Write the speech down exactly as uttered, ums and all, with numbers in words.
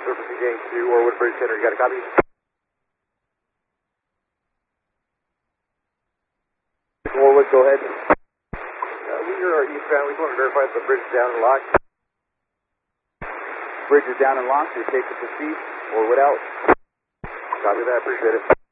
Surfacing gang two, or Woodbridge Center, you got a copy? Warwood, go ahead. Uh, we are eastbound, we just want to verify that the bridge is down and locked. Bridge is down and locked, you're safe to proceed, Warwood out. Copy that, appreciate it.